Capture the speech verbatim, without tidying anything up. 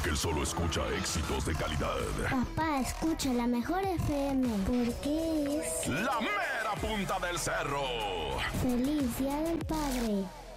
porque él solo escucha éxitos de calidad. Papá, escucha la mejor F M, porque es... La mera punta del cerro. ¡Feliz Día del Padre!